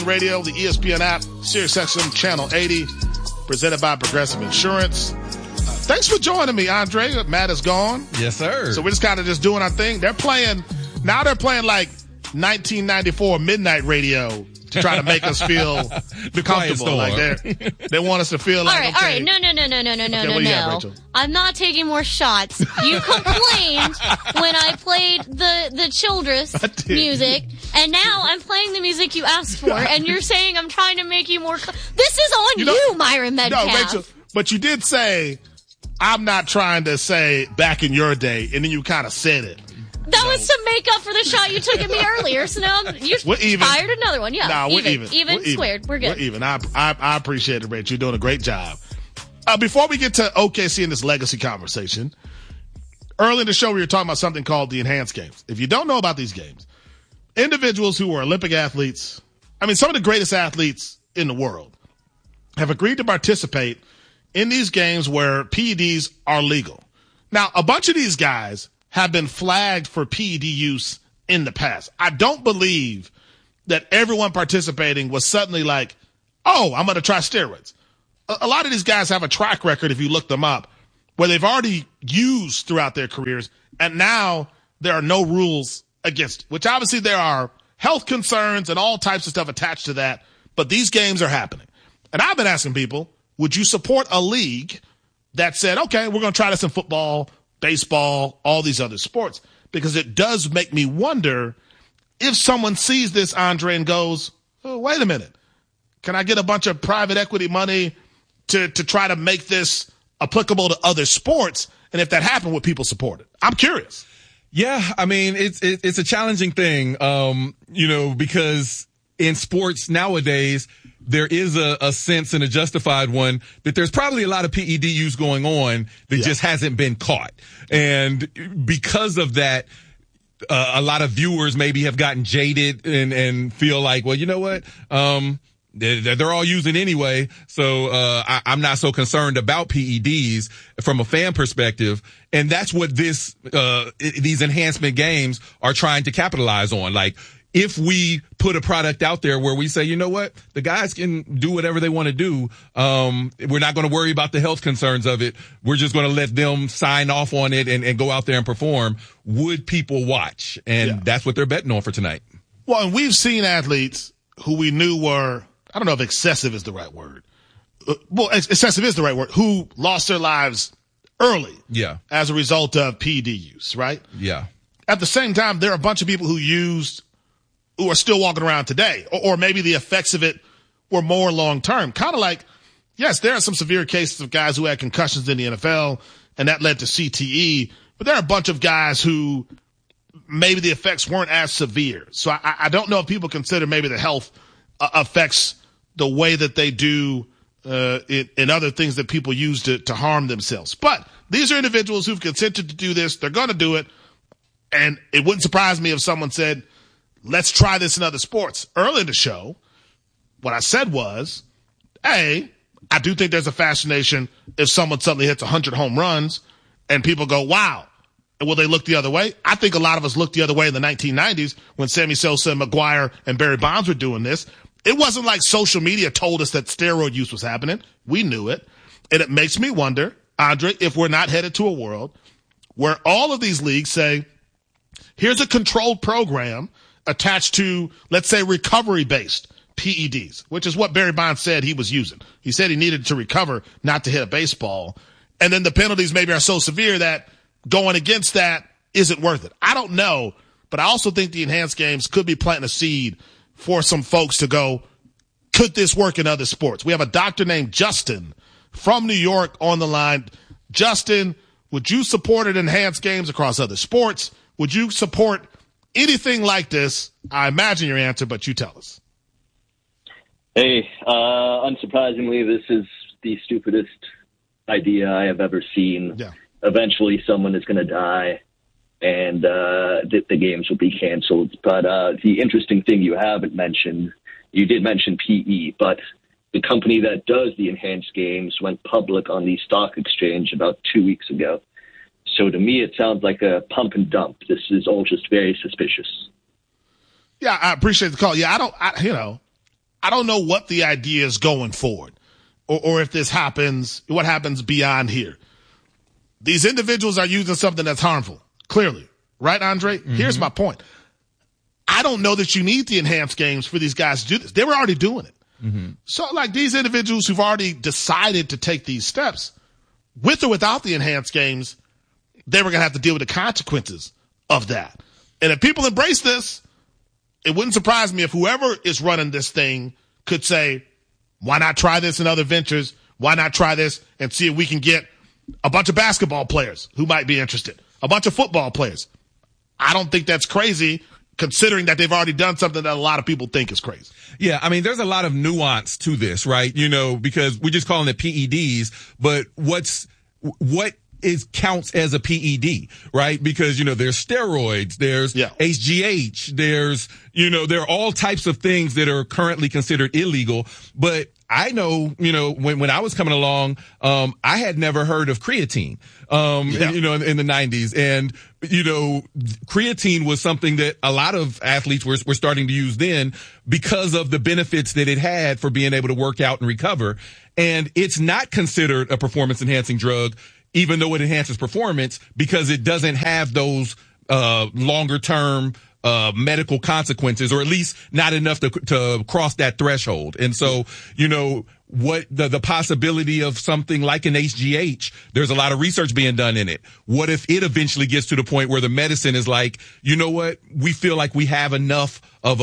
Radio, the ESPN app, SiriusXM Channel 80, presented by Progressive Insurance. Thanks for joining me, Andre. Matt is gone. Yes, sir. So we're just kind of just doing our thing. They're playing like 1994 Midnight Radio to try to make us feel comfortable. Like they want us to feel like, all right. No. I'm not taking more shots. You complained when I played the Childress music, and now I'm playing the music you asked for, and you're saying I'm trying to make you more. This is on you, Myron Metcalf. No, Rachel, but you did say, I'm not trying to say back in your day, and then you kind of said it. That was to make up for the shot you took at me earlier. So now you're fired another one. Yeah, no, we're even. Even squared. We're good. We're even. I appreciate it, Rach. You're doing a great job. Before we get to OKC and this legacy conversation, early in the show we were talking about something called the Enhanced Games. If you don't know about these games, individuals who are Olympic athletes, some of the greatest athletes in the world, have agreed to participate in these games where PEDs are legal. Now, a bunch of these guys have been flagged for PED use in the past. I don't believe that everyone participating was suddenly like, oh, I'm going to try steroids. A lot of these guys have a track record, if you look them up, where they've already used throughout their careers, and now there are no rules against it, which obviously there are health concerns and all types of stuff attached to that, but these games are happening. And I've been asking people, would you support a league that said, okay, we're going to try this in football, baseball, all these other sports? Because it does make me wonder if someone sees this, Andre, and goes, oh, wait a minute. Can I get a bunch of private equity money to try to make this applicable to other sports? And if that happened, would people support it? I'm curious. Yeah, it's a challenging thing, because in sports nowadays, there is a sense, and a justified one, that there's probably a lot of PED use going on that just hasn't been caught. And because of that, a lot of viewers maybe have gotten jaded and feel like, well, you know what? They're all using anyway. So, I'm not so concerned about PEDs from a fan perspective. And that's what these enhancement games are trying to capitalize on. Like, if we put a product out there where we say, you know what, the guys can do whatever they want to do. We're not going to worry about the health concerns of it. We're just going to let them sign off on it and go out there and perform. Would people watch? And that's what they're betting on for tonight. Well, and we've seen athletes who we knew were, I don't know if excessive is the right word. Excessive is the right word, who lost their lives early. Yeah. As a result of PED use, right? Yeah. At the same time, there are a bunch of people who are still walking around today, or maybe the effects of it were more long-term. Kind of like, yes, there are some severe cases of guys who had concussions in the NFL, and that led to CTE, but there are a bunch of guys who maybe the effects weren't as severe. So I don't know if people consider maybe the health affects the way that they do in other things that people use to harm themselves. But these are individuals who've consented to do this. They're going to do it, and it wouldn't surprise me if someone said, let's try this in other sports. Early in the show, what I said was, I do think there's a fascination if someone suddenly hits 100 home runs and people go, wow. And will they look the other way? I think a lot of us looked the other way in the 1990s when Sammy Sosa, McGwire, and Barry Bonds were doing this. It wasn't like social media told us that steroid use was happening. We knew it. And it makes me wonder, Andre, if we're not headed to a world where all of these leagues say, here's a controlled program attached to, let's say, recovery-based PEDs, which is what Barry Bonds said he was using. He said he needed to recover, not to hit a baseball. And then the penalties maybe are so severe that going against that isn't worth it. I don't know, but I also think the enhanced games could be planting a seed for some folks to go, could this work in other sports? We have a doctor named Justin from New York on the line. Justin, would you support an enhanced games across other sports? Would you support anything like this? I imagine your answer, but you tell us. Hey, unsurprisingly, this is the stupidest idea I have ever seen. Yeah. Eventually, someone is going to die, and the games will be canceled. But the interesting thing you haven't mentioned, you did mention PE, but the company that does the enhanced games went public on the stock exchange about 2 weeks ago. So to me, it sounds like a pump and dump. This is all just very suspicious. Yeah, I appreciate the call. Yeah, I don't know what the idea is going forward or if this happens, what happens beyond here. These individuals are using something that's harmful, clearly. Right, Andre? Mm-hmm. Here's my point. I don't know that you need the enhanced games for these guys to do this. They were already doing it. Mm-hmm. So, like, these individuals who've already decided to take these steps, with or without the enhanced games, they were going to have to deal with the consequences of that. And if people embrace this, it wouldn't surprise me if whoever is running this thing could say, why not try this in other ventures? Why not try this and see if we can get a bunch of basketball players who might be interested, a bunch of football players. I don't think that's crazy, considering that they've already done something that a lot of people think is crazy. Yeah, I mean, there's a lot of nuance to this, right? You know, because we're just calling it PEDs, but what counts as a PED, right? Because, you know, there's steroids, there's HGH, there's, you know, there are all types of things that are currently considered illegal. But I know, you know, when I was coming along, I had never heard of creatine, you know, in the 90s. And, you know, creatine was something that a lot of athletes were starting to use then because of the benefits that it had for being able to work out and recover. And it's not considered a performance enhancing drug, even though it enhances performance, because it doesn't have those longer term medical consequences, or at least not enough to cross that threshold. And so, you know, what the possibility of something like an HGH, there's a lot of research being done in it. What if it eventually gets to the point where the medicine is like, you know what, we feel like we have enough of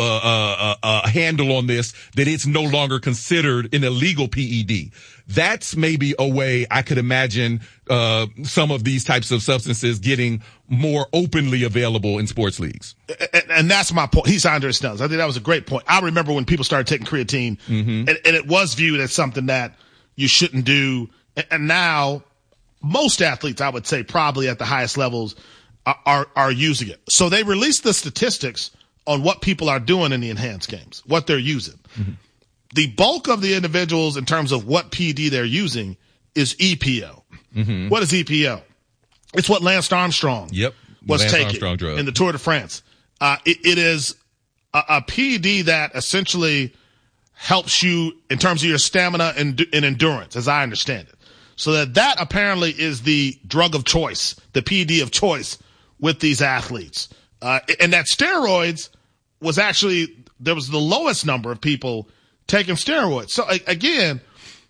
a handle on this that it's no longer considered an illegal PED. That's maybe a way I could imagine some of these types of substances getting more openly available in sports leagues. And that's my point. He's Andre Snells. I think that was a great point. I remember when people started taking creatine, and it was viewed as something that you shouldn't do. And now most athletes, I would say, probably at the highest levels are using it. So they released the statistics on what people are doing in the enhanced games, what they're using. Mm-hmm. The bulk of the individuals in terms of what PD they're using is EPO. Mm-hmm. What is EPO? It's what Lance Armstrong was taking in the Tour de France. It is a PD that essentially helps you in terms of your stamina and endurance, as I understand it. So that apparently is the drug of choice, the PD of choice with these athletes. And that steroids was actually, there was the lowest number of people taking steroids. So again,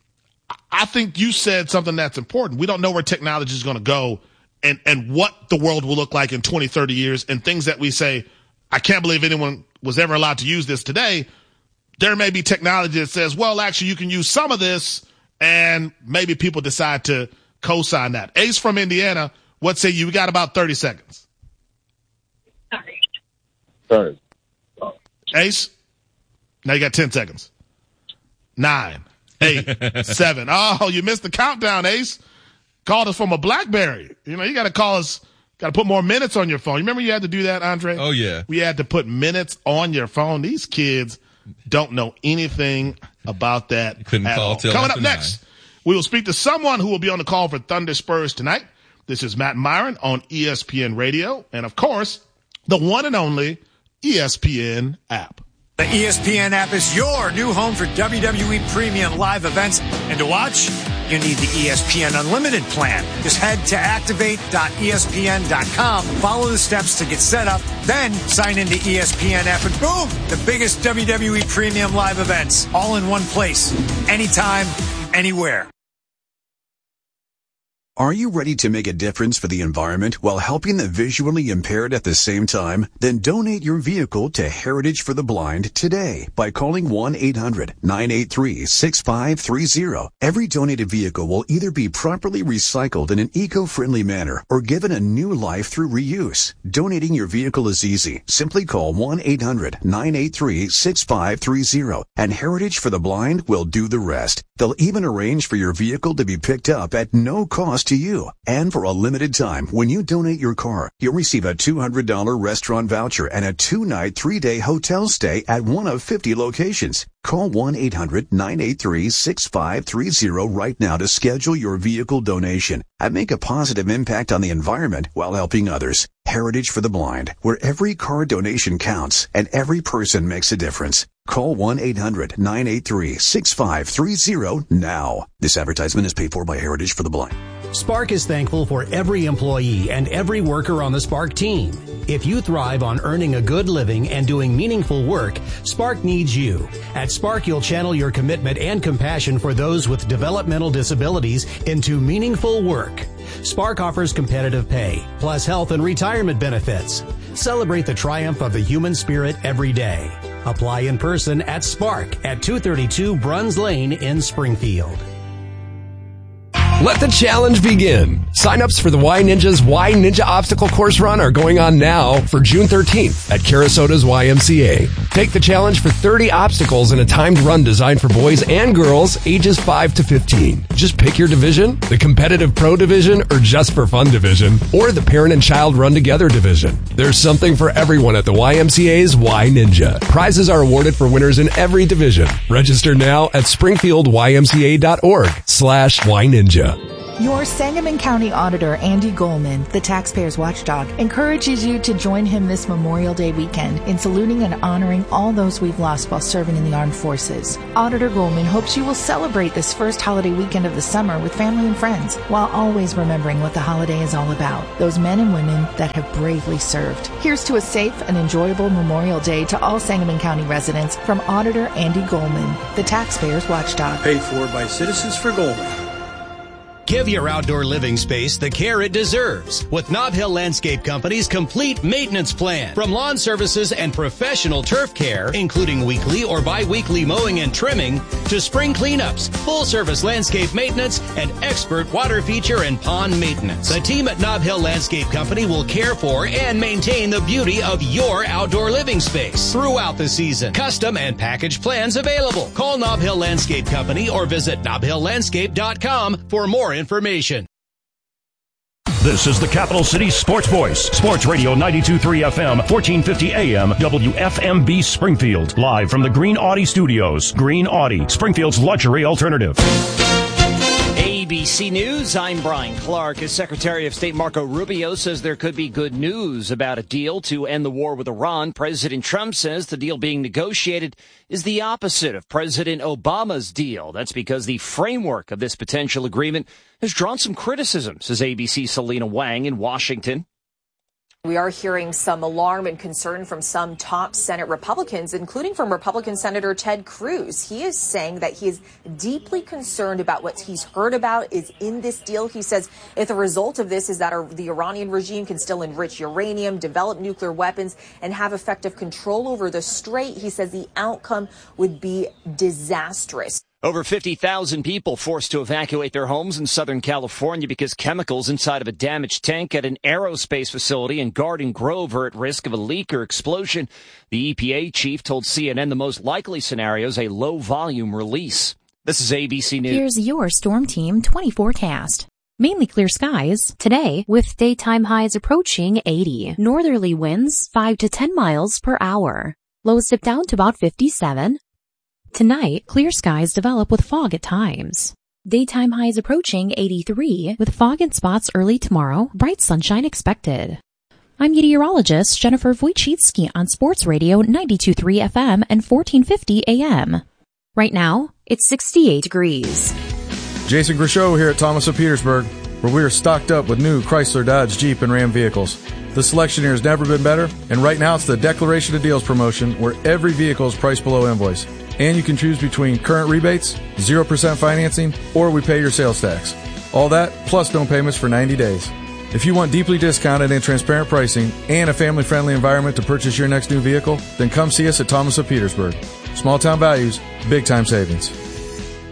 I think you said something that's important. We don't know where technology is going to go and what the world will look like in 20, 30 years, and things that we say, I can't believe anyone was ever allowed to use this today. There may be technology that says, well, actually you can use some of this, and maybe people decide to co-sign that. Ace from Indiana, what say you? We got about 30 seconds. Sorry. Ace, now you got 10 seconds. 9, 8, 7. Oh, you missed the countdown, Ace. Called us from a BlackBerry. You know, you got to call us, got to put more minutes on your phone. You remember you had to do that, Andre? Oh, yeah. We had to put minutes on your phone. These kids don't know anything about that. Couldn't call till Coming up next, we will speak to someone who will be on the call for Thunder Spurs tonight. This is Matt Myron on ESPN Radio. And, of course, the one and only ESPN app. The ESPN app is your new home for WWE Premium live events. And to watch, you need the ESPN Unlimited plan. Just head to activate.espn.com, follow the steps to get set up, then sign into ESPN app, and boom, the biggest WWE Premium live events, all in one place, anytime, anywhere. Are you ready to make a difference for the environment while helping the visually impaired at the same time? Then donate your vehicle to Heritage for the Blind today by calling 1-800-983-6530. Every donated vehicle will either be properly recycled in an eco-friendly manner or given a new life through reuse. Donating your vehicle is easy. Simply call 1-800-983-6530 and Heritage for the Blind will do the rest. They'll even arrange for your vehicle to be picked up at no cost to you. And for a limited time, when you donate your car, you'll receive a $200 restaurant voucher and a 2-night, 3-day hotel stay at one of 50 locations. Call 1-800-983-6530 right now to schedule your vehicle donation and make a positive impact on the environment while helping others. Heritage for the Blind, where every car donation counts and every person makes a difference. Call 1-800-983-6530 now. This advertisement is paid for by Heritage for the Blind. Spark is thankful for every employee and every worker on the Spark team. If you thrive on earning a good living and doing meaningful work, Spark needs you. At Spark, you'll channel your commitment and compassion for those with developmental disabilities into meaningful work. Spark offers competitive pay, plus health and retirement benefits. Celebrate the triumph of the human spirit every day. Apply in person at Spark at 232 Bruns Lane in Springfield. Let the challenge begin. Sign-ups for the Y Ninja's Y Ninja Obstacle Course Run are going on now for June 13th at Carasota's YMCA. Take the challenge for 30 obstacles in a timed run designed for boys and girls ages 5 to 15. Just pick your division, the competitive pro division or just for fun division, or the parent and child run together division. There's something for everyone at the YMCA's Y Ninja. Prizes are awarded for winners in every division. Register now at springfieldymca.org/Y Ninja. Your Sangamon County Auditor, Andy Goldman, the taxpayer's watchdog, encourages you to join him this Memorial Day weekend in saluting and honoring all those we've lost while serving in the armed forces. Auditor Goldman hopes you will celebrate this first holiday weekend of the summer with family and friends, while always remembering what the holiday is all about, those men and women that have bravely served. Here's to a safe and enjoyable Memorial Day to all Sangamon County residents from Auditor Andy Goldman, the taxpayer's watchdog. Paid for by Citizens for Goldman. Give your outdoor living space the care it deserves with Nob Hill Landscape Company's complete maintenance plan. From lawn services and professional turf care, including weekly or bi-weekly mowing and trimming, to spring cleanups, full-service landscape maintenance, and expert water feature and pond maintenance. The team at Nob Hill Landscape Company will care for and maintain the beauty of your outdoor living space throughout the season. Custom and package plans available. Call Nob Hill Landscape Company or visit nobhilllandscape.com for more information. This is the Capital City Sports Voice, Sports Radio 92.3 FM, 1450 AM, WFMB Springfield. Live from the Green Audi Studios. Green Audi, Springfield's luxury alternative. ABC News, I'm Brian Clark. As Secretary of State Marco Rubio says there could be good news about a deal to end the war with Iran, President Trump says the deal being negotiated is the opposite of President Obama's deal. That's because the framework of this potential agreement has drawn some criticism, says ABC's Selena Wang in Washington. We are hearing some alarm and concern from some top Senate Republicans, including from Republican Senator Ted Cruz. He is saying that he is deeply concerned about what he's heard about is in this deal. He says if the result of this is that the Iranian regime can still enrich uranium, develop nuclear weapons, and have effective control over the strait, he says the outcome would be disastrous. Over 50,000 people forced to evacuate their homes in Southern California because chemicals inside of a damaged tank at an aerospace facility in Garden Grove are at risk of a leak or explosion. The EPA chief told CNN the most likely scenario is a low-volume release. This is ABC News. Here's your Storm Team 20 forecast. Mainly clear skies today with daytime highs approaching 80. Northerly winds 5 to 10 miles per hour. Lows dip down to about 57. Tonight, clear skies develop with fog at times. Daytime highs approaching 83 with fog in spots early tomorrow, bright sunshine expected. I'm meteorologist Jennifer Wojcicki on Sports Radio 92.3 FM and 1450 AM. Right now, it's 68 degrees. Jason Grishow here at Thomas of Petersburg, where we are stocked up with new Chrysler, Dodge, Jeep, and Ram vehicles. The selection here has never been better, and right now it's the Declaration of Deals promotion where every vehicle is priced below invoice. And you can choose between current rebates, 0% financing, or we pay your sales tax. All that, plus no payments for 90 days. If you want deeply discounted and transparent pricing and a family-friendly environment to purchase your next new vehicle, then come see us at Thomas of Petersburg. Small town values, big time savings.